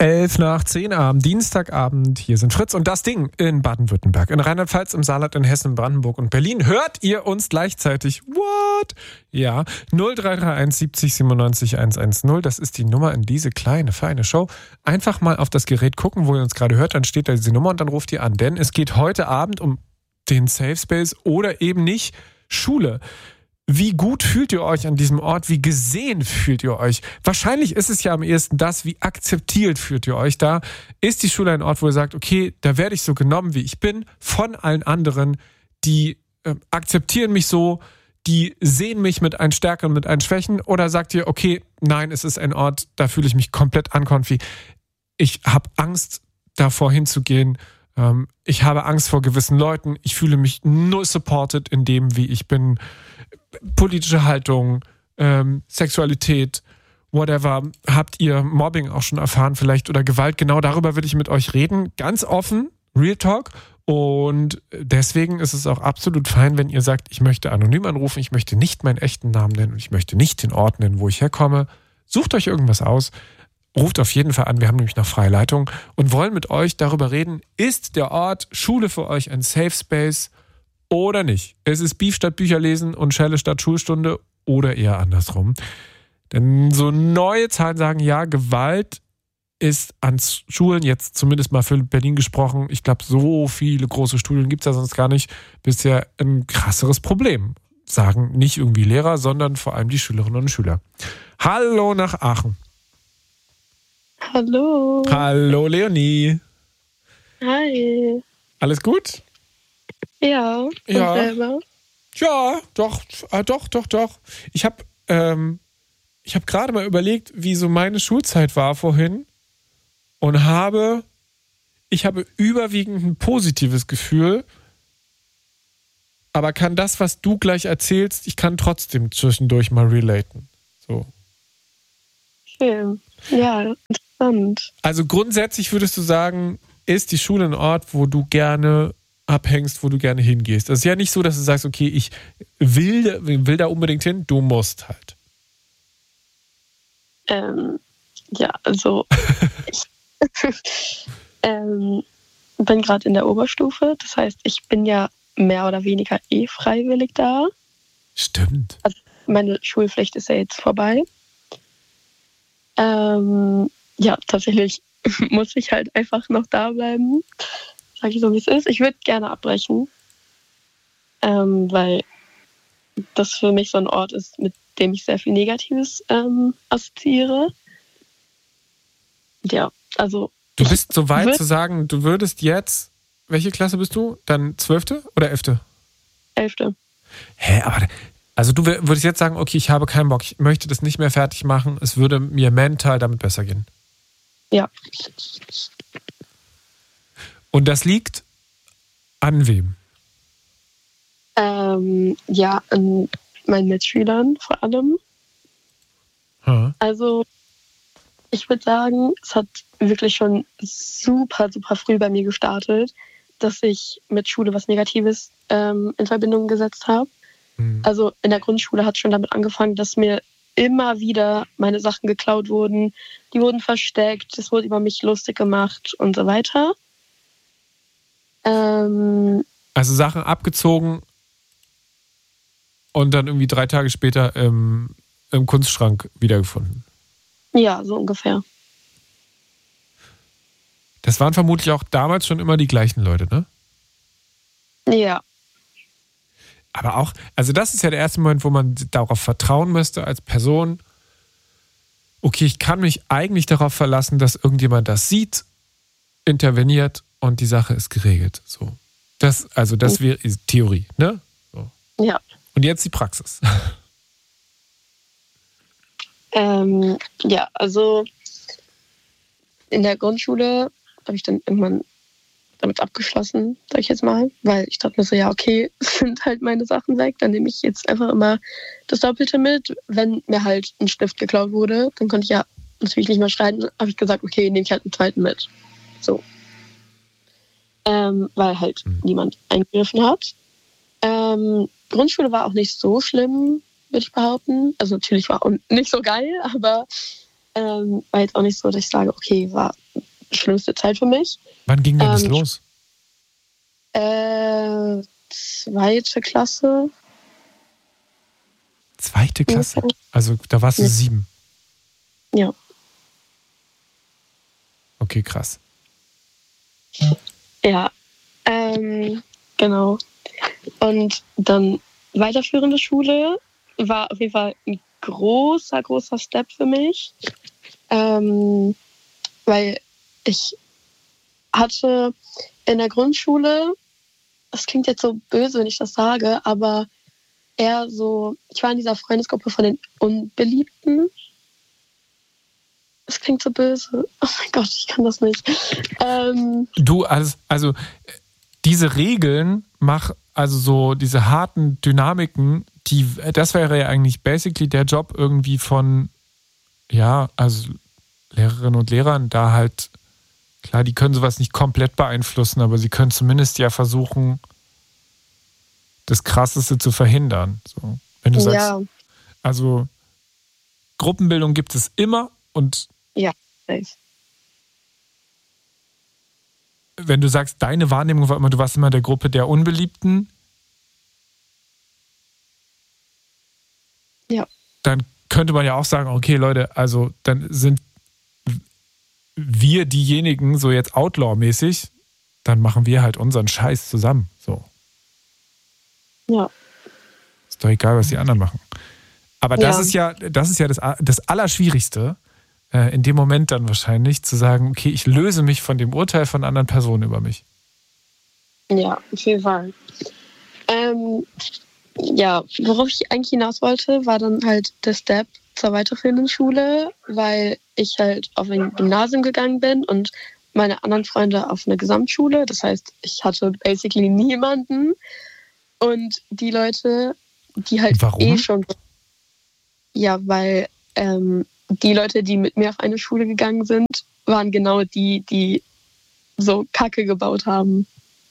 11:10 am Dienstagabend. Hier sind Fritz und das Ding in Baden-Württemberg, in Rheinland-Pfalz, im Saarland, in Hessen, Brandenburg und Berlin. Hört ihr uns gleichzeitig? What? Ja, 0331 70 97 110. Das ist die Nummer in diese kleine, feine Show. Einfach mal auf das Gerät gucken, wo ihr uns gerade hört. Dann steht da diese Nummer und dann ruft ihr an. Denn es geht heute Abend um den Safe Space oder eben nicht Schule. Wie gut fühlt ihr euch an diesem Ort? Wie gesehen fühlt ihr euch? Wahrscheinlich ist es ja am ehesten das, wie akzeptiert fühlt ihr euch da? Ist die Schule ein Ort, wo ihr sagt, okay, da werde ich so genommen, wie ich bin, von allen anderen, die akzeptieren mich so, die sehen mich mit einen Stärken und mit einen Schwächen? Oder sagt ihr, okay, nein, es ist ein Ort, da fühle ich mich komplett unconfy. Ich habe Angst, davor hinzugehen. Ich habe Angst vor gewissen Leuten. Ich fühle mich nur supported in dem, wie ich bin. Politische Haltung, Sexualität, whatever. Habt ihr Mobbing auch schon erfahren vielleicht oder Gewalt? Genau darüber will ich mit euch reden. Ganz offen, Real Talk. Und deswegen ist es auch absolut fein, wenn ihr sagt, ich möchte anonym anrufen, ich möchte nicht meinen echten Namen nennen und ich möchte nicht den Ort nennen, wo ich herkomme. Sucht euch irgendwas aus. Ruft auf jeden Fall an, wir haben nämlich noch freie Leitung und wollen mit euch darüber reden, ist der Ort Schule für euch ein Safe Space oder nicht? Es ist Beef statt Bücher lesen und Schelle statt Schulstunde oder eher andersrum. Denn so neue Zahlen sagen, ja, Gewalt ist an Schulen, jetzt zumindest mal für Berlin gesprochen, ich glaube, so viele große Schulen gibt es ja sonst gar nicht, bisher ein krasseres Problem. Sagen nicht irgendwie Lehrer, sondern vor allem die Schülerinnen und Schüler. Hallo nach Aachen. Hallo. Hallo Leonie. Hi. Alles gut? Ja, und selber? Ja, doch. Ich habe gerade mal überlegt, wie so meine Schulzeit war vorhin und ich habe überwiegend ein positives Gefühl, aber kann das, was du gleich erzählst, ich kann trotzdem zwischendurch mal relaten. So. Schön. Ja, interessant. Also grundsätzlich würdest du sagen, ist die Schule ein Ort, wo du gerne abhängst, wo du gerne hingehst. Das ist ja nicht so, dass du sagst, okay, ich will da unbedingt hin, du musst halt. Ja, also ich bin gerade in der Oberstufe, das heißt, ich bin ja mehr oder weniger freiwillig da. Stimmt. Also meine Schulpflicht ist ja jetzt vorbei. Ja, tatsächlich muss ich halt einfach noch da bleiben. Sag ich so, wie es ist. Ich würde gerne abbrechen, weil das für mich so ein Ort ist, mit dem ich sehr viel Negatives assoziiere. Ja, also... Du bist so weit zu sagen, du würdest jetzt... Welche Klasse bist du? Dann 12. oder 11.? 11. Hä, aber... Also du würdest jetzt sagen, okay, ich habe keinen Bock, ich möchte das nicht mehr fertig machen, es würde mir mental damit besser gehen. Ja. Und das liegt an wem? Ja, an meinen Mitschülern vor allem. Also ich würde sagen, es hat wirklich schon super, super früh bei mir gestartet, dass ich mit Schule was Negatives in Verbindung gesetzt habe. Also in der Grundschule hat es schon damit angefangen, dass mir immer wieder meine Sachen geklaut wurden. Die wurden versteckt, es wurde über mich lustig gemacht und so weiter. Also Sachen abgezogen und dann irgendwie 3 Tage später im Kunstschrank wiedergefunden. Ja, so ungefähr. Das waren vermutlich auch damals schon immer die gleichen Leute, ne? Ja. Aber auch, also das ist ja der erste Moment, wo man darauf vertrauen müsste als Person, okay, ich kann mich eigentlich darauf verlassen, dass irgendjemand das sieht, interveniert und die Sache ist geregelt. So. Das wäre Theorie, ne? So. Ja. Und jetzt die Praxis. Ja, also in der Grundschule habe ich dann irgendwann damit abgeschlossen, sag ich jetzt mal, weil ich dachte mir so, ja, okay, sind halt meine Sachen weg, dann nehme ich jetzt einfach immer das Doppelte mit. Wenn mir halt ein Stift geklaut wurde, dann konnte ich ja natürlich nicht mehr schreiben, habe ich gesagt, okay, nehme ich halt einen zweiten mit. So. Weil halt niemand eingegriffen hat. Grundschule war auch nicht so schlimm, würde ich behaupten. Also natürlich war auch nicht so geil, aber War jetzt auch nicht so, dass ich sage, okay, war die schlimmste Zeit für mich. Wann ging denn das los? Zweite Klasse. Zweite Klasse? Also da warst du 7? Ja. Okay, krass. Ja, genau. Und dann weiterführende Schule war auf jeden Fall ein großer Step für mich. Weil ich hatte in der Grundschule, das klingt jetzt so böse, wenn ich das sage, aber eher so, ich war in dieser Freundesgruppe von den Unbeliebten. Das klingt so böse. Oh mein Gott, ich kann das nicht. Du, also diese Regeln, also so diese harten Dynamiken, das wäre ja eigentlich basically der Job irgendwie von, ja, also Lehrerinnen und Lehrern, da halt, klar, die können sowas nicht komplett beeinflussen, aber sie können zumindest ja versuchen, das Krasseste zu verhindern. So, wenn du sagst, also Gruppenbildung gibt es immer und ja, safe. Wenn du sagst, deine Wahrnehmung war immer, du warst immer der Gruppe der Unbeliebten, ja, dann könnte man ja auch sagen, okay Leute, also dann sind wir diejenigen, so jetzt Outlaw-mäßig, dann machen wir halt unseren Scheiß zusammen. So. Ja. Ist doch egal, was die anderen machen. Aber das ist ja das Allerschwierigste, in dem Moment dann wahrscheinlich zu sagen, okay, ich löse mich von dem Urteil von anderen Personen über mich. Ja, auf jeden Fall. Ja, worauf ich eigentlich hinaus wollte, war dann halt der Step zur weiterführenden Schule, weil ich halt auf ein Gymnasium gegangen bin und meine anderen Freunde auf eine Gesamtschule. Das heißt, ich hatte basically niemanden. Und die Leute, die halt Warum? schon... Ja, weil die Leute, die mit mir auf eine Schule gegangen sind, waren genau die so Kacke gebaut haben.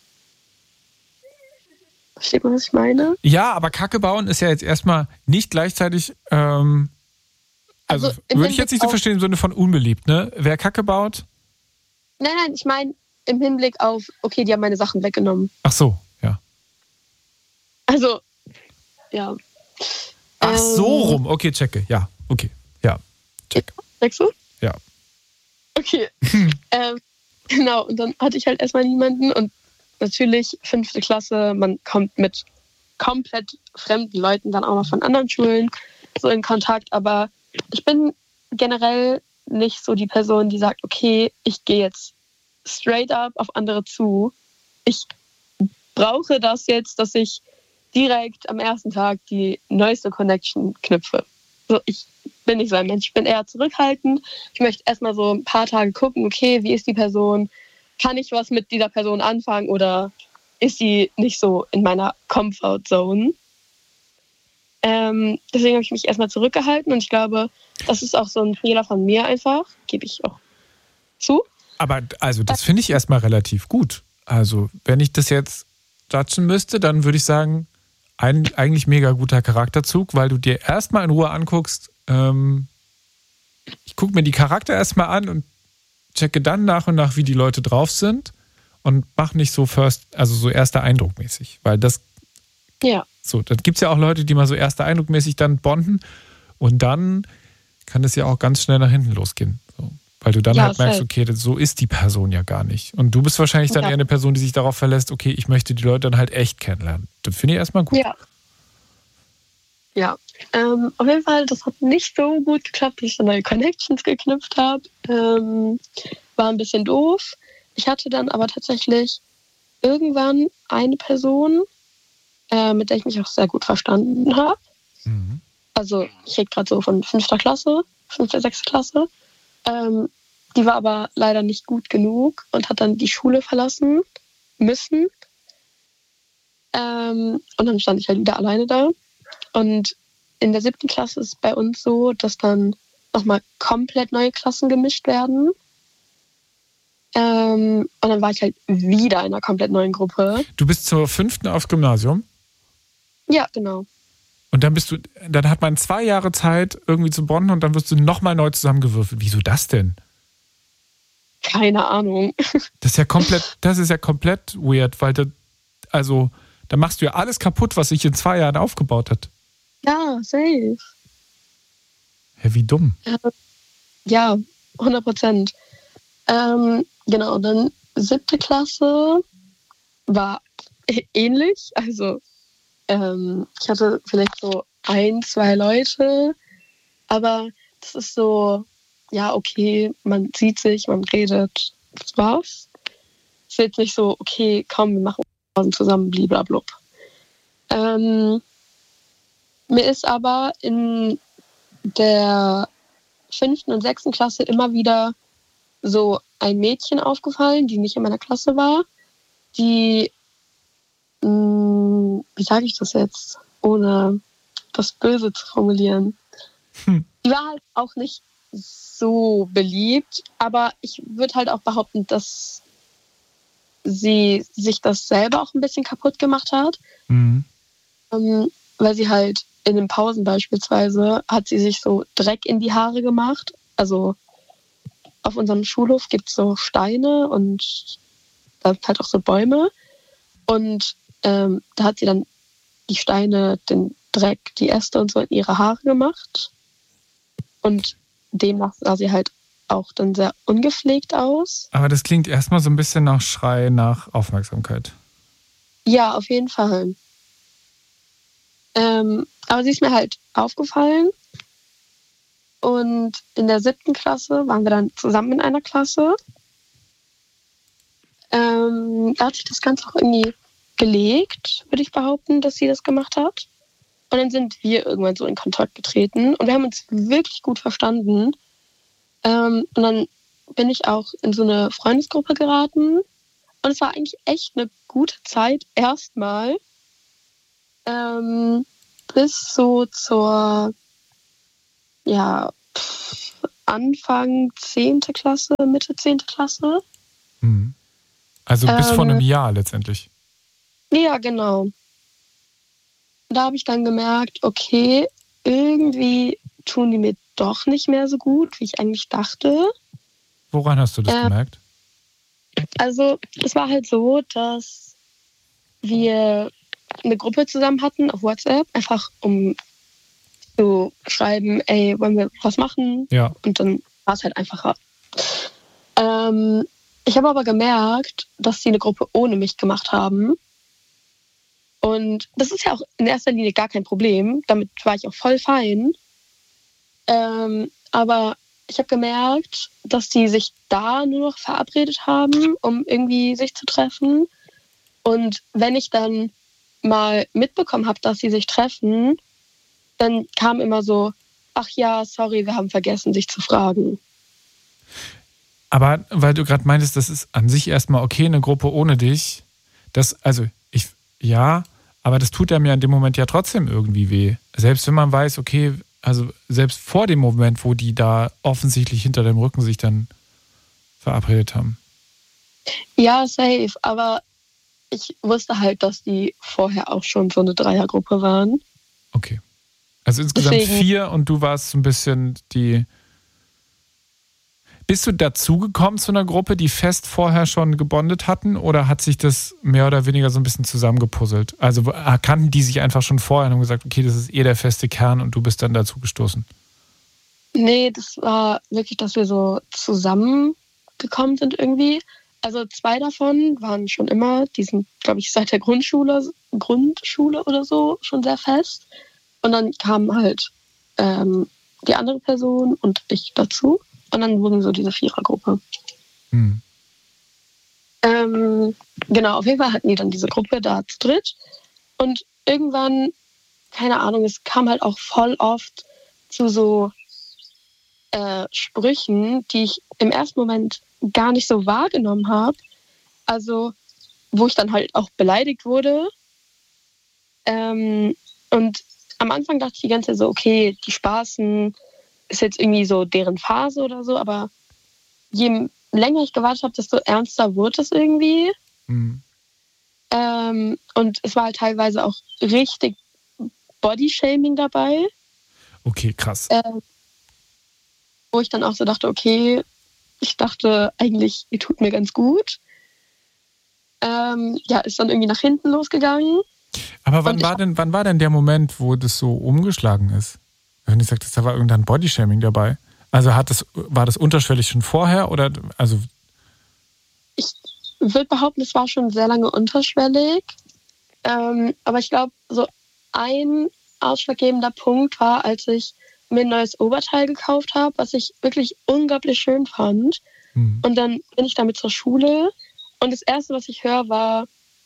Versteht man, was ich meine? Ja, aber Kacke bauen ist ja jetzt erstmal nicht gleichzeitig, also würde ich jetzt nicht so verstehen im Sinne von unbeliebt, ne? Wer Kacke baut? Nein, ich meine im Hinblick auf, okay, die haben meine Sachen weggenommen. Ach so, ja. Also, ja. Ach so rum, okay, checke, ja, okay, ja, check. Sagst du? Ja. Okay, genau, und dann hatte ich halt erstmal niemanden und natürlich 5. Klasse, man kommt mit komplett fremden Leuten dann auch noch von anderen Schulen so in Kontakt, aber ich bin generell nicht so die Person, die sagt, okay, ich gehe jetzt straight up auf andere zu. Ich brauche das jetzt, dass ich direkt am ersten Tag die neueste Connection knüpfe. So, ich bin nicht so ein Mensch, ich bin eher zurückhaltend. Ich möchte erstmal so ein paar Tage gucken, okay, wie ist die Person? Kann ich was mit dieser Person anfangen oder ist sie nicht so in meiner Comfort Zone? Deswegen habe ich mich erstmal zurückgehalten und ich glaube, das ist auch so ein Fehler von mir einfach, gebe ich auch zu. Aber also das finde ich erstmal relativ gut. Also wenn ich das jetzt judgen müsste, dann würde ich sagen, eigentlich mega guter Charakterzug, weil du dir erstmal in Ruhe anguckst, ich gucke mir die Charakter erstmal an und checke dann nach und nach, wie die Leute drauf sind und mache nicht so so erster Eindruck mäßig, weil das so, dann gibt es ja auch Leute, die mal so erster Eindruck mäßig dann bonden und dann kann es ja auch ganz schnell nach hinten losgehen, so, weil du dann halt merkst, okay, so ist die Person ja gar nicht und du bist wahrscheinlich dann eher eine Person, die sich darauf verlässt, okay, ich möchte die Leute dann halt echt kennenlernen. Das finde ich erstmal gut. Ja, auf jeden Fall, das hat nicht so gut geklappt, wie ich so neue Connections geknüpft habe. War ein bisschen doof. Ich hatte dann aber tatsächlich irgendwann eine Person, mit der ich mich auch sehr gut verstanden habe. Mhm. Also ich rede gerade so von 5. Klasse, 5., 6. Klasse. Die war aber leider nicht gut genug und hat dann die Schule verlassen müssen. Und dann stand ich halt wieder alleine da. Und in der 7. Klasse ist es bei uns so, dass dann nochmal komplett neue Klassen gemischt werden. Und dann war ich halt wieder in einer komplett neuen Gruppe. Du bist zur 5. aufs Gymnasium? Ja, genau. Und dann hat man 2 Jahre Zeit irgendwie zu bonden und dann wirst du nochmal neu zusammengewürfelt. Wieso das denn? Keine Ahnung. Das ist ja komplett weird, weil da machst du ja alles kaputt, was sich in 2 Jahren aufgebaut hat. Ja, safe. Ja, wie dumm. Ja, 100%. Genau, dann 7. Klasse war ähnlich. Also ich hatte vielleicht so 1, 2 Leute, aber das ist so, ja, okay, man sieht sich, man redet, das war's. Es ist jetzt nicht so, okay, komm, wir machen zusammen, blablabla. Mir ist aber in der 5. und 6. Klasse immer wieder so ein Mädchen aufgefallen, die nicht in meiner Klasse war, die, wie sage ich das jetzt, ohne das Böse zu formulieren. Die war halt auch nicht so beliebt, aber ich würde halt auch behaupten, dass sie sich das selber auch ein bisschen kaputt gemacht hat. Mhm. Weil sie halt in den Pausen beispielsweise hat sie sich so Dreck in die Haare gemacht. Also auf unserem Schulhof gibt es so Steine und da sind halt auch so Bäume. Und da hat sie dann die Steine, den Dreck, die Äste und so in ihre Haare gemacht. Und demnach sah sie halt auch dann sehr ungepflegt aus. Aber das klingt erstmal so ein bisschen nach Schrei nach Aufmerksamkeit. Ja, auf jeden Fall. Aber sie ist mir halt aufgefallen. Und in der 7. Klasse waren wir dann zusammen in einer Klasse. Da hat sich das Ganze auch irgendwie gelegt, würde ich behaupten, dass sie das gemacht hat. Und dann sind wir irgendwann so in Kontakt getreten und wir haben uns wirklich gut verstanden. Und dann bin ich auch in so eine Freundesgruppe geraten. Und es war eigentlich echt eine gute Zeit erstmal. Bis so zur Anfang 10. Klasse, Mitte 10. Klasse. Mhm. Also bis vor einem Jahr letztendlich. Ja, genau. Da habe ich dann gemerkt, okay, irgendwie tun die mir doch nicht mehr so gut, wie ich eigentlich dachte. Woran hast du das gemerkt? Also es war halt so, dass wir eine Gruppe zusammen hatten auf WhatsApp, einfach um zu schreiben, ey, wollen wir was machen? Ja. Und dann war es halt einfacher. Ich habe aber gemerkt, dass sie eine Gruppe ohne mich gemacht haben. Und das ist ja auch in erster Linie gar kein Problem. Damit war ich auch voll fein. Aber ich habe gemerkt, dass die sich da nur noch verabredet haben, um irgendwie sich zu treffen. Und wenn ich dann mal mitbekommen habe, dass sie sich treffen, dann kam immer so, ach ja, sorry, wir haben vergessen, dich zu fragen. Aber weil du gerade meintest, das ist an sich erstmal okay, eine Gruppe ohne dich. Aber das tut einem ja in dem Moment ja trotzdem irgendwie weh. Selbst wenn man weiß, okay, also selbst vor dem Moment, wo die da offensichtlich hinter dem Rücken sich dann verabredet haben. Ja, safe. Aber ich wusste halt, dass die vorher auch schon so eine Dreiergruppe waren. Okay. Also insgesamt Deswegen 4 und du warst so ein bisschen die... Bist du dazugekommen zu einer Gruppe, die fest vorher schon gebondet hatten, oder hat sich das mehr oder weniger so ein bisschen zusammengepuzzelt? Also kannten die sich einfach schon vorher und haben gesagt, okay, das ist der feste Kern und du bist dann dazugestoßen? Nee, das war wirklich, dass wir so zusammengekommen sind irgendwie. Also 2 davon waren schon immer, die sind, glaube ich, seit der Grundschule oder so schon sehr fest. Und dann kam halt die andere Person und ich dazu. Und dann wurden so diese Vierergruppe. Hm. Genau, auf jeden Fall hatten die dann diese Gruppe da zu dritt. Und irgendwann, keine Ahnung, es kam halt auch voll oft zu so Sprüchen, die ich im ersten Moment gar nicht so wahrgenommen habe. Also, wo ich dann halt auch beleidigt wurde. Und am Anfang dachte ich die ganze Zeit so, okay, die spaßen, ist jetzt irgendwie so deren Phase oder so, aber je länger ich gewartet habe, desto ernster wurde es irgendwie. Mhm. Und es war halt teilweise auch richtig Bodyshaming dabei. Okay, krass. Wo ich dann auch so dachte, okay, ich dachte eigentlich, ihr tut mir ganz gut. Ist dann irgendwie nach hinten losgegangen. Aber wann war denn der Moment, wo das so umgeschlagen ist? Wenn du sagtest, da war irgendein Bodyshaming dabei. Also war das unterschwellig schon vorher oder also? Ich würde behaupten, es war schon sehr lange unterschwellig. Aber ich glaube, so ein ausschlaggebender Punkt war, als ich mir ein neues Oberteil gekauft habe, was ich wirklich unglaublich schön fand. Und dann bin ich damit zur Schule und das Erste, was ich höre, war,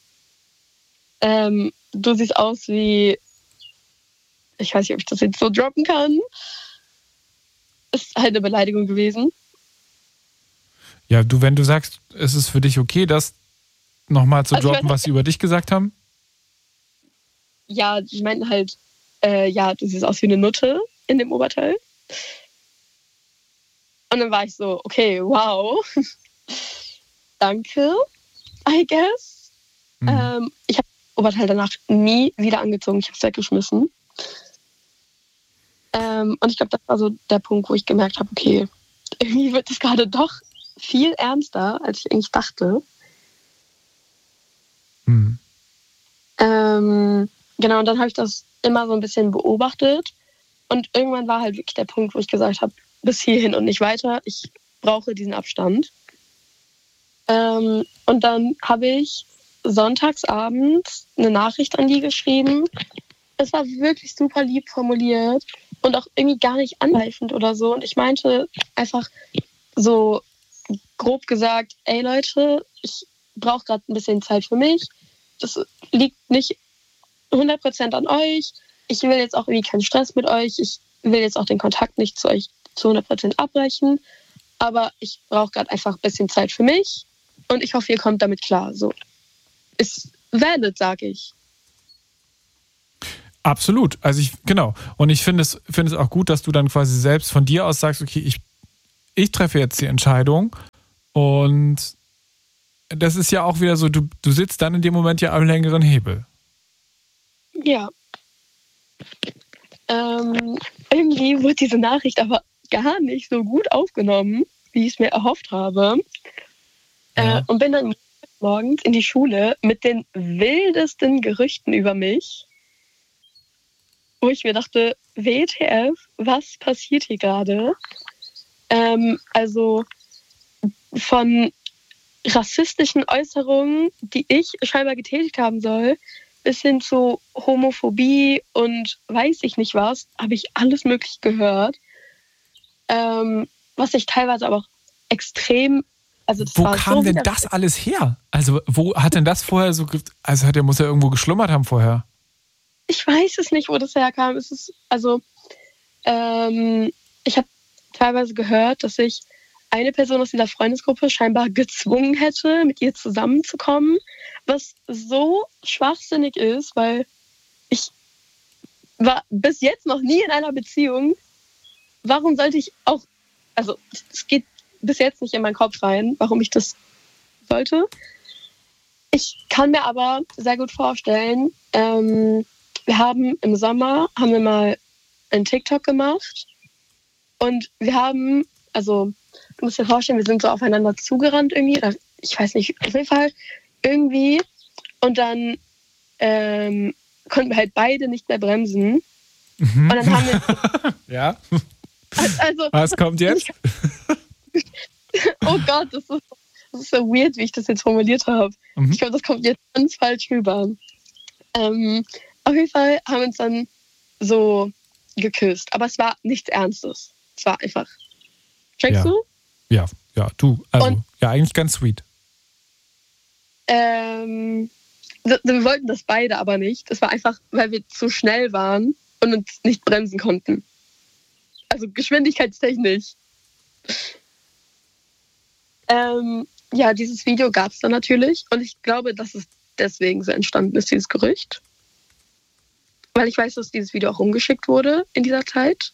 du siehst aus wie, ich weiß nicht, ob ich das jetzt so droppen kann. Ist halt eine Beleidigung gewesen. Ja, wenn du sagst, ist es für dich okay, das nochmal zu droppen, was sie über dich gesagt haben? Ja, die meinten halt, du siehst aus wie eine Nutte in dem Oberteil. Und dann war ich so, okay, wow. Danke, I guess. Ich habe das Oberteil danach nie wieder angezogen. Ich habe es weggeschmissen. Und ich glaube, das war so der Punkt, wo ich gemerkt habe, okay, irgendwie wird es gerade doch viel ernster, als ich eigentlich dachte. Genau, und dann habe ich das immer so ein bisschen beobachtet. Und irgendwann war halt wirklich der Punkt, wo ich gesagt habe, bis hierhin und nicht weiter. Ich brauche diesen Abstand. Und dann habe ich sonntagsabends eine Nachricht an die geschrieben. Es war wirklich super lieb formuliert und auch irgendwie gar nicht angreifend oder so. Und ich meinte einfach so grob gesagt, ey Leute, ich brauche gerade ein bisschen Zeit für mich. Das liegt nicht 100% an euch. Ich will jetzt auch irgendwie keinen Stress mit euch. Ich will jetzt auch den Kontakt nicht zu euch zu 100% abbrechen. Aber ich brauche gerade einfach ein bisschen Zeit für mich. Und ich hoffe, ihr kommt damit klar. So ist valid, sage ich. Absolut. Also genau. Und ich finde es auch gut, dass du dann quasi selbst von dir aus sagst, okay, ich treffe jetzt die Entscheidung. Und das ist ja auch wieder so, du sitzt dann in dem Moment ja am längeren Hebel. Ja. Irgendwie wurde diese Nachricht aber gar nicht so gut aufgenommen, wie ich es mir erhofft habe. Ja. Und bin dann morgens in die Schule mit den wildesten Gerüchten über mich, wo ich mir dachte, WTF, was passiert hier gerade? Also von rassistischen Äußerungen, die ich scheinbar getätigt haben soll, bis hin zu Homophobie und weiß ich nicht was, habe ich alles Mögliche gehört. Was ich teilweise aber auch extrem... Also das wo war kam so denn das alles her? Also wo hat denn das vorher so... Also muss er irgendwo geschlummert haben vorher? Ich weiß es nicht, wo das herkam. Es ist, ich habe teilweise gehört, dass ich eine Person aus dieser Freundesgruppe scheinbar gezwungen hätte, mit ihr zusammenzukommen, was so schwachsinnig ist, weil ich war bis jetzt noch nie in einer Beziehung. Warum sollte ich auch, also es geht bis jetzt nicht in meinen Kopf rein, warum ich das sollte. Ich kann mir aber sehr gut vorstellen, wir haben im Sommer, mal einen TikTok gemacht und wir haben, also du musst dir vorstellen, wir sind so aufeinander zugerannt irgendwie, oder ich weiß nicht, auf jeden Fall irgendwie und dann konnten wir halt beide nicht mehr bremsen. Und dann haben wir... Ja. Also, was kommt jetzt? Oh Gott, das ist so weird, wie ich das jetzt formuliert habe. Ich glaube, das kommt jetzt ganz falsch rüber. Auf jeden Fall haben wir uns dann so geküsst. Aber es war nichts Ernstes. Es war einfach... Checkst du? Ja, du. Also, ja, eigentlich ganz sweet. Wir wollten das beide aber nicht. Es war einfach, weil wir zu schnell waren und uns nicht bremsen konnten. Also geschwindigkeitstechnisch. Dieses Video gab es dann natürlich. Und ich glaube, dass es deswegen so entstanden ist, dieses Gerücht. Weil ich weiß, dass dieses Video auch rumgeschickt wurde in dieser Zeit.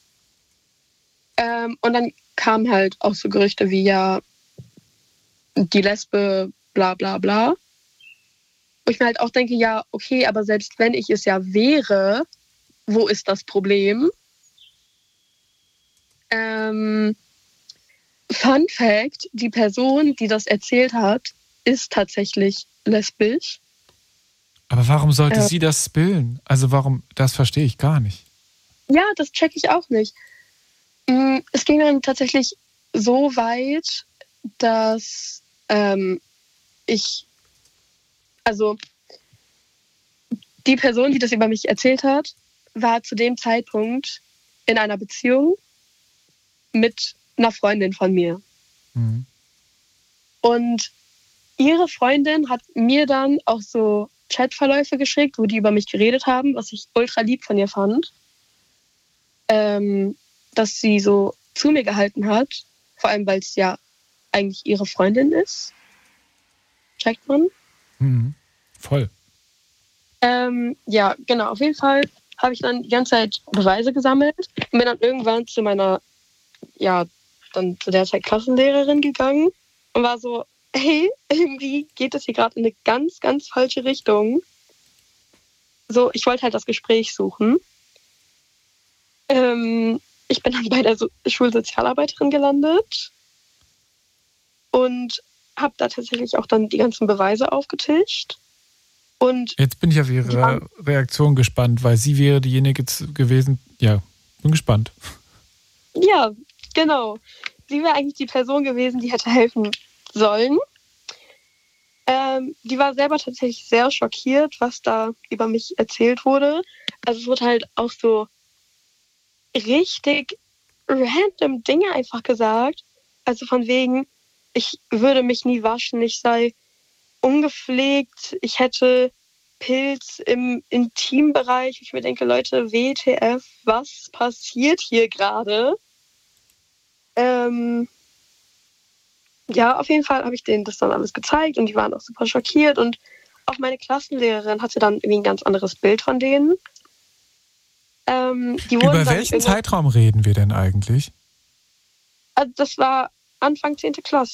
Und dann kamen halt auch so Gerüchte wie, ja, die Lesbe, bla bla bla. Wo ich mir halt auch denke, ja, okay, aber selbst wenn ich es ja wäre, wo ist das Problem? Fun Fact, die Person, die das erzählt hat, ist tatsächlich lesbisch. Aber warum sollte sie das spillen? Also warum, das verstehe ich gar nicht. Ja, das checke ich auch nicht. Es ging dann tatsächlich so weit, dass die Person, die das über mich erzählt hat, war zu dem Zeitpunkt in einer Beziehung mit einer Freundin von mir. Mhm. Und ihre Freundin hat mir dann auch so Chatverläufe geschickt, wo die über mich geredet haben, was ich ultra lieb von ihr fand. Dass sie so zu mir gehalten hat, vor allem, weil es ja eigentlich ihre Freundin ist. Checkt man? Mhm. Voll. Ja, genau. Auf jeden Fall habe ich dann die ganze Zeit Beweise gesammelt und bin dann irgendwann zu meiner, ja, dann zu der Zeit Klassenlehrerin gegangen und war so, hey, irgendwie geht das hier gerade in eine ganz, ganz falsche Richtung. So, ich wollte halt das Gespräch suchen. Ich bin dann bei der Schulsozialarbeiterin gelandet und habe da tatsächlich auch dann die ganzen Beweise aufgetischt. Und jetzt bin ich auf Ihre Reaktion gespannt, weil sie wäre diejenige gewesen. Ja, bin gespannt. Ja, genau. Sie wäre eigentlich die Person gewesen, die hätte helfen sollen. Die war selber tatsächlich sehr schockiert, was da über mich erzählt wurde. Also es wurde halt auch so richtig random Dinge einfach gesagt. Also von wegen, ich würde mich nie waschen, ich sei ungepflegt, ich hätte Pilz im Intimbereich. Ich mir denke, Leute, WTF, was passiert hier gerade? Ja, auf jeden Fall habe ich denen das dann alles gezeigt und die waren auch super schockiert und auch meine Klassenlehrerin hatte dann irgendwie ein ganz anderes Bild von denen. Über welchen Zeitraum reden wir denn eigentlich? Also das war Anfang 10. Klasse.